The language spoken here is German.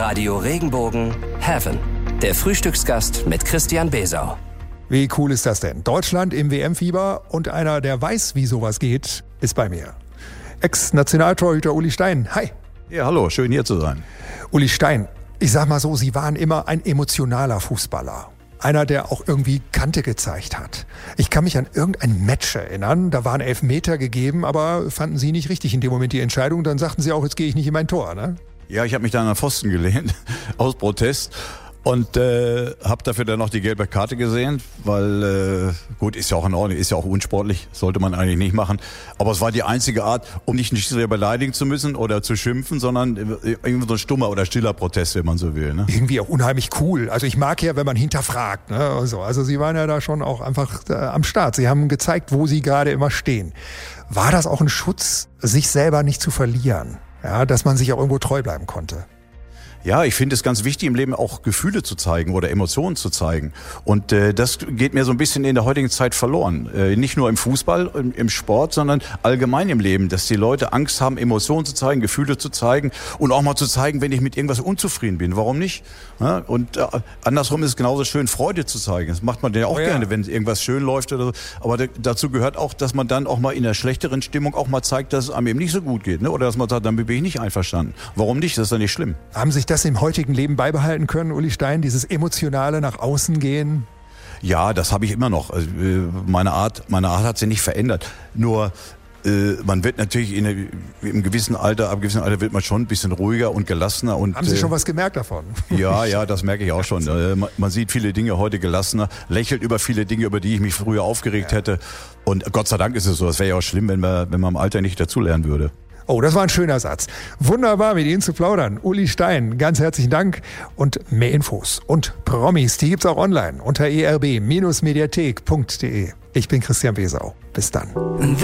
Radio Regenbogen Heaven. Der Frühstücksgast mit Christian Besau. Wie cool ist das denn? Deutschland im WM-Fieber und einer, der weiß, wie sowas geht, ist bei mir. Ex-Nationaltorhüter Uli Stein. Hi. Ja, hallo, schön hier zu sein. Uli Stein, ich sag mal so, Sie waren immer ein emotionaler Fußballer. Einer, der auch irgendwie Kante gezeigt hat. Ich kann mich an irgendein Match erinnern, da waren Elfmeter gegeben, aber fanden Sie nicht richtig in dem Moment die Entscheidung. Dann sagten Sie auch, jetzt gehe ich nicht in mein Tor, ne? Ja, ich habe mich da an den Pfosten gelehnt, aus Protest. Und habe dafür dann noch die gelbe Karte gesehen, weil, gut, ist ja auch in Ordnung, ist ja auch unsportlich, sollte man eigentlich nicht machen. Aber es war die einzige Art, um nicht Schiedsrichter beleidigen zu müssen oder zu schimpfen, sondern irgendwie so ein stummer oder stiller Protest, wenn man so will. Ne? Irgendwie auch unheimlich cool. Also ich mag ja, wenn man hinterfragt. Ne? Also Sie waren ja da schon auch einfach am Start. Sie haben gezeigt, wo Sie gerade immer stehen. War das auch ein Schutz, sich selber nicht zu verlieren? Ja, dass man sich auch irgendwo treu bleiben konnte? Ja, ich finde es ganz wichtig im Leben auch Gefühle zu zeigen oder Emotionen zu zeigen. Und das geht mir so ein bisschen in der heutigen Zeit verloren. Nicht nur im Fußball, im Sport, sondern allgemein im Leben, dass die Leute Angst haben, Emotionen zu zeigen, Gefühle zu zeigen und auch mal zu zeigen, wenn ich mit irgendwas unzufrieden bin. Warum nicht? Ja, und andersrum ist es genauso schön, Freude zu zeigen. Das macht man ja auch gerne, wenn irgendwas schön läuft oder so. Aber dazu gehört auch, dass man dann auch mal in einer schlechteren Stimmung auch mal zeigt, dass es einem eben nicht so gut geht. Ne? Oder dass man sagt, damit bin ich nicht einverstanden. Warum nicht? Das ist ja nicht schlimm. Haben sich das im heutigen Leben beibehalten können, Uli Stein, dieses emotionale nach außen gehen? Ja, das habe ich immer noch. Also, meine Art hat sich nicht verändert. Nur man wird natürlich ab einem gewissen Alter wird man schon ein bisschen ruhiger und gelassener. Und, haben Sie schon was gemerkt davon? Ja, das merke ich auch schon. Man sieht viele Dinge heute gelassener, lächelt über viele Dinge, über die ich mich früher aufgeregt hätte. Und Gott sei Dank ist es so. Es wäre ja auch schlimm, wenn man im Alter nicht dazulernen würde. Oh, das war ein schöner Satz. Wunderbar, mit Ihnen zu plaudern. Uli Stein, ganz herzlichen Dank. Und mehr Infos und Promis, die gibt's auch online unter erb-mediathek.de. Ich bin Christian Besau. Bis dann.